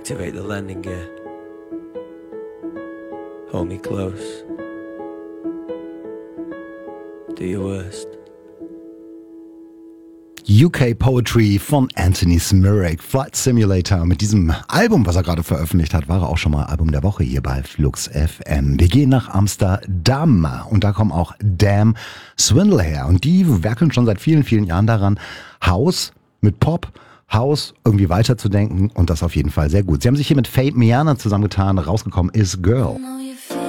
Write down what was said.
Activate the landing gear. Hold me close. Do your worst. UK Poetry von Anthony Smirek, Flight Simulator. Mit diesem Album, was er gerade veröffentlicht hat, war er auch schon mal Album der Woche hier bei Flux FM. Wir gehen nach Amsterdam und da kommen auch Damn Swindle her. Und die werkeln schon seit vielen, vielen Jahren daran, House mit Pop, House irgendwie weiterzudenken und das auf jeden Fall sehr gut. Sie haben sich hier mit Fate Miana zusammengetan, rausgekommen ist Girl.